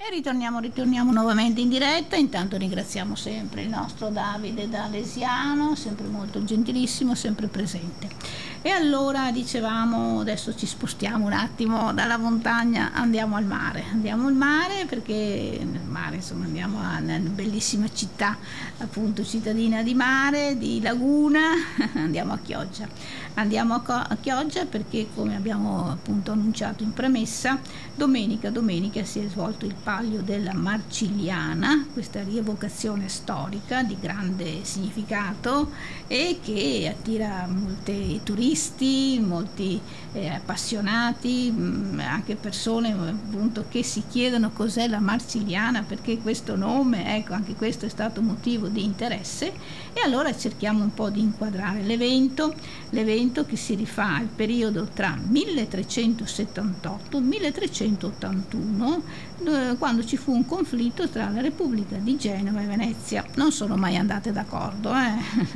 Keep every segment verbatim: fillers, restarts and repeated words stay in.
E ritorniamo, ritorniamo nuovamente in diretta. Intanto ringraziamo sempre il nostro Davide D'Alesiano, sempre molto gentilissimo, sempre presente. E allora dicevamo, adesso ci spostiamo un attimo dalla montagna, andiamo al mare. Andiamo al mare perché nel mare, insomma, andiamo a una bellissima città, appunto cittadina di mare, di laguna, andiamo a Chioggia. Andiamo a, a Chioggia perché, come abbiamo appunto annunciato in premessa, domenica, domenica si è svolto il Palio della Marcigliana, questa rievocazione storica di grande significato e che attira molti turisti, molti eh, appassionati, mh, anche persone appunto che si chiedono cos'è la Marcigliana, perché questo nome, ecco, anche questo è stato motivo di interesse. E allora cerchiamo un po' di inquadrare l'evento, l'evento che si rifà al periodo tra milletrecentosettantotto e milletrecentottantuno, eh, quando ci fu un conflitto tra la Repubblica di Genova e Venezia. Non sono mai andate d'accordo, eh?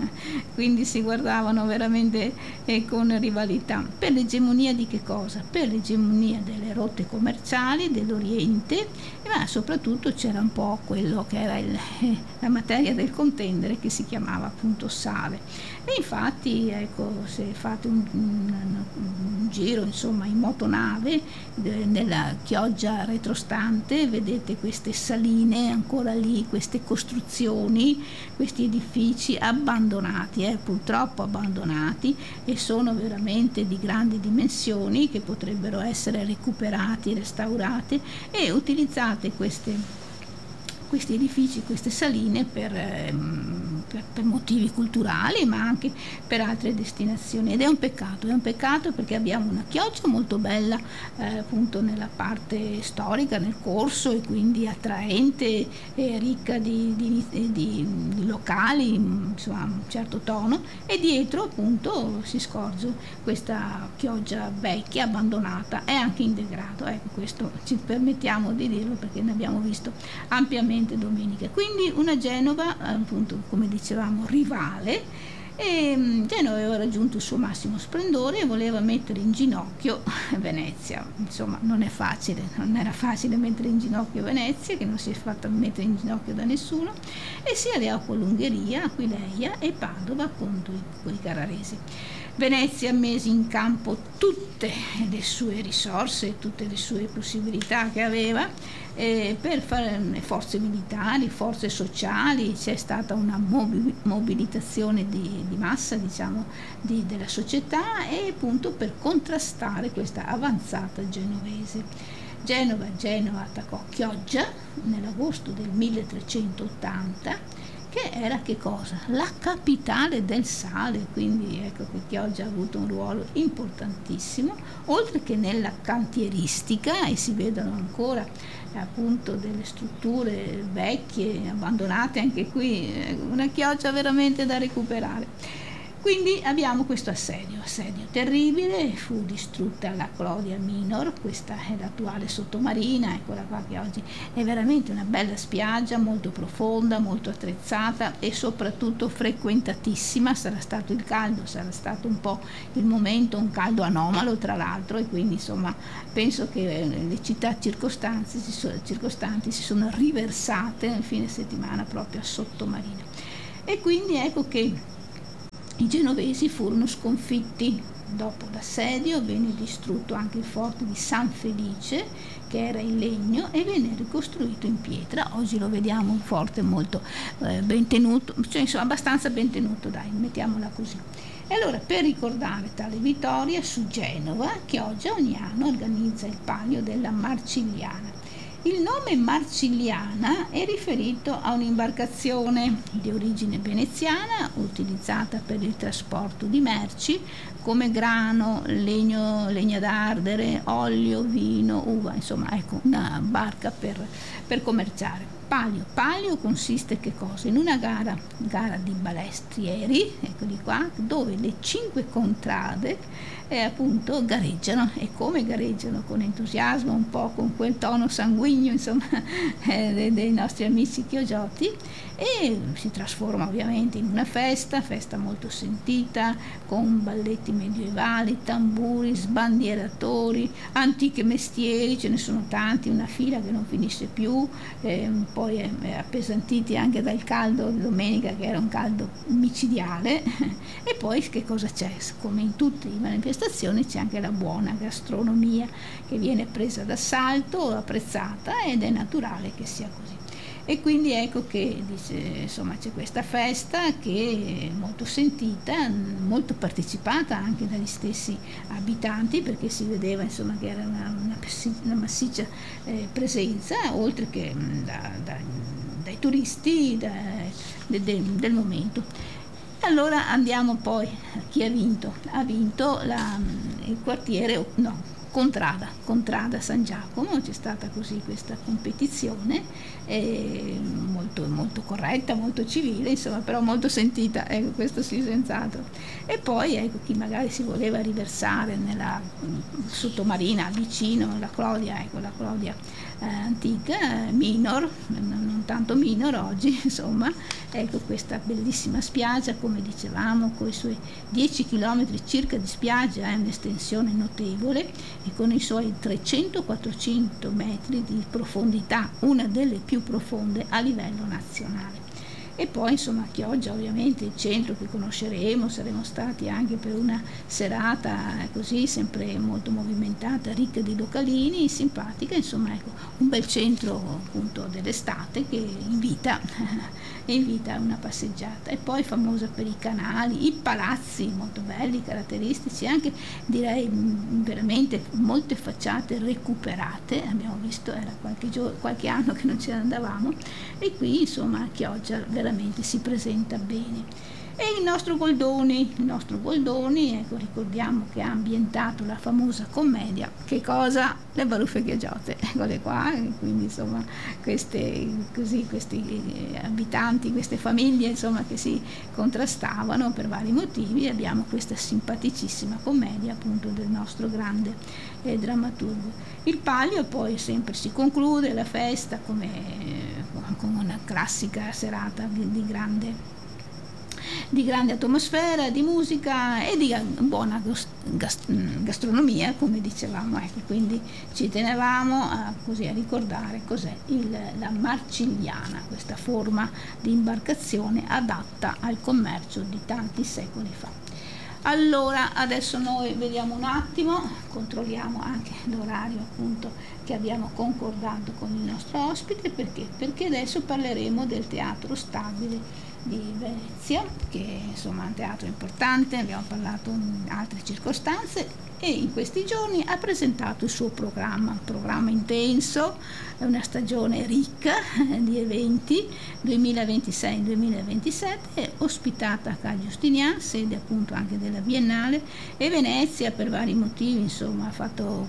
Quindi si guardavano veramente eh, con rivalità. Per l'egemonia di che cosa? Per l'egemonia delle rotte commerciali dell'Oriente, ma soprattutto c'era un po' quello che era il, eh, la materia del contendere, che si chiamava appunto sale. E infatti, ecco, se fate un, un, un giro insomma in motonave eh, nella Chioggia retrostante, vedete queste saline ancora lì, queste costruzioni, questi edifici abbandonati, eh, purtroppo abbandonati, e sono veramente di grandi dimensioni, che potrebbero essere recuperati, restaurati e utilizzate queste questi edifici, queste saline per, ehm, per, per motivi culturali, ma anche per altre destinazioni. Ed è un peccato, è un peccato perché abbiamo una Chioggia molto bella eh, appunto nella parte storica, nel corso, e quindi attraente e ricca di, di, di, di locali, insomma, un certo tono, e dietro appunto si scorge questa Chioggia vecchia, abbandonata e anche in degrado. Ecco, questo ci permettiamo di dirlo perché ne abbiamo visto ampiamente domenica. Quindi una Genova appunto, come dicevamo, rivale, e Genova aveva raggiunto il suo massimo splendore e voleva mettere in ginocchio Venezia. Insomma, non è facile, non era facile mettere in ginocchio Venezia, che non si è fatta mettere in ginocchio da nessuno, e si alleò con l'Ungheria, Aquileia e Padova contro i, con i Carraresi. Venezia mise in campo tutte le sue risorse, tutte le sue possibilità che aveva eh, per fare forze militari, forze sociali. C'è stata una mobilitazione di, di massa, diciamo, di, della società, e appunto per contrastare questa avanzata genovese. Genova, Genova attaccò Chioggia nell'agosto del milletrecentottanta, che era che cosa? La capitale del sale, quindi ecco che Chioggia ha avuto un ruolo importantissimo, oltre che nella cantieristica, e si vedono ancora appunto delle strutture vecchie, abbandonate, anche qui una Chioggia veramente da recuperare. Quindi abbiamo questo assedio, assedio terribile. Fu distrutta la Clodia Minor, questa è l'attuale sottomarina, eccola qua, che oggi è veramente una bella spiaggia, molto profonda, molto attrezzata e soprattutto frequentatissima. Sarà stato il caldo, sarà stato un po' il momento, un caldo anomalo tra l'altro, e quindi insomma penso che le città circostanti si sono, circostanti si sono riversate nel fine settimana proprio a sottomarina. E quindi ecco che i genovesi furono sconfitti. Dopo l'assedio venne distrutto anche il forte di San Felice, che era in legno, e venne ricostruito in pietra. Oggi lo vediamo un forte molto eh, ben tenuto, cioè insomma abbastanza ben tenuto, dai, mettiamola così. E allora, per ricordare tale vittoria su Genova, Chioggia ogni anno organizza il Palio della Marcigliana. Il nome Marcigliana è riferito a un'imbarcazione di origine veneziana utilizzata per il trasporto di merci come grano, legno, legna d'ardere, olio, vino, uva, insomma ecco una barca per, per commerciare. Palio. Palio consiste che cosa? In una gara, gara di balestrieri, eccoli qua, dove le cinque contrade eh, appunto gareggiano. E come gareggiano? Con entusiasmo, un po' con quel tono sanguigno, insomma, eh, dei, dei nostri amici chioggioti, e si trasforma ovviamente in una festa, festa molto sentita, con balletti medievali, tamburi, sbandieratori, antiche mestieri, ce ne sono tanti, una fila che non finisce più, eh, poi eh, appesantiti anche dal caldo di domenica, che era un caldo micidiale. E poi che cosa c'è? Come in tutte le manifestazioni c'è anche la buona gastronomia, che viene presa d'assalto, apprezzata, ed è naturale che sia così. E quindi ecco che dice, insomma, c'è questa festa che è molto sentita, molto partecipata anche dagli stessi abitanti, perché si vedeva, insomma, che era una, una, una massiccia eh, presenza, oltre che da, da, dai turisti da, de, de, del momento. Allora andiamo poi a chi ha vinto. Ha vinto la, il quartiere, no, Contrada, Contrada San Giacomo. C'è stata così questa competizione, eh, molto, molto corretta, molto civile, insomma, però molto sentita, ecco, questo sì, senz'altro. E poi ecco, chi magari si voleva riversare nella sottomarina vicino, la Clodia, ecco, la Clodia eh, antica, minor, non tanto minor oggi, insomma, ecco questa bellissima spiaggia, come dicevamo, con i suoi dieci chilometri circa di spiaggia, è un'estensione notevole, e con i suoi trecento quattrocento metri di profondità, una delle più profonde a livello nazionale. E poi, insomma, Chioggia, ovviamente il centro che conosceremo, saremo stati anche per una serata così, sempre molto movimentata, ricca di localini, simpatica, insomma, ecco, un bel centro appunto dell'estate che invita, invita a una passeggiata. E poi famosa per i canali, i palazzi molto belli, caratteristici, anche direi veramente molte facciate recuperate, abbiamo visto, era qualche, giorno, qualche anno che non ce ne andavamo, e qui insomma Chioggia veramente si presenta bene. E il nostro Goldoni, il nostro Goldoni, ecco, ricordiamo che ha ambientato la famosa commedia, che cosa? Le Baruffe Chioggiate, eccole qua, e quindi insomma queste, così, questi abitanti, queste famiglie, insomma, che si contrastavano per vari motivi. Abbiamo questa simpaticissima commedia appunto del nostro grande eh, drammaturgo. Il Palio poi sempre si conclude la festa come, con una classica serata di, di grande di grande atmosfera, di musica e di buona gastronomia, come dicevamo, ecco, quindi ci tenevamo a, così, a ricordare cos'è il, la Marcigliana, questa forma di imbarcazione adatta al commercio di tanti secoli fa. Allora adesso noi vediamo un attimo, controlliamo anche l'orario appunto che abbiamo concordato con il nostro ospite, perché perché adesso parleremo del Teatro Stabile di Venezia, che insomma è un teatro importante, abbiamo parlato in altre circostanze, e in questi giorni ha presentato il suo programma, un programma intenso, una stagione ricca di eventi duemilaventisei duemilaventisette, ospitata a Ca' Giustinian, sede appunto anche della Biennale, e Venezia per vari motivi insomma ha fatto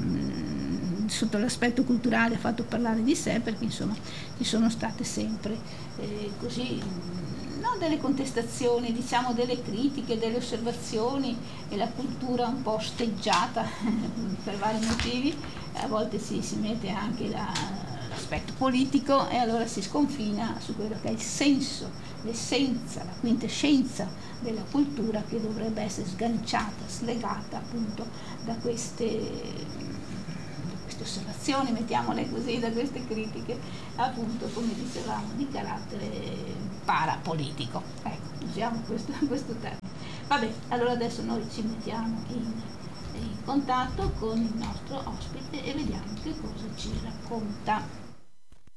mh, sotto l'aspetto culturale ha fatto parlare di sé, perché insomma ci sono state sempre eh, così non delle contestazioni, diciamo delle critiche, delle osservazioni, e la cultura un po' osteggiata per vari motivi, a volte si, si mette anche la, l'aspetto politico, e allora si sconfina su quello che è il senso, l'essenza, la quintessenza della cultura, che dovrebbe essere sganciata, slegata appunto da queste osservazioni, mettiamole così, da queste critiche appunto, come dicevamo, di carattere parapolitico. Ecco, usiamo questo, questo termine. Vabbè, allora adesso noi ci mettiamo in, in contatto con il nostro ospite e vediamo che cosa ci racconta.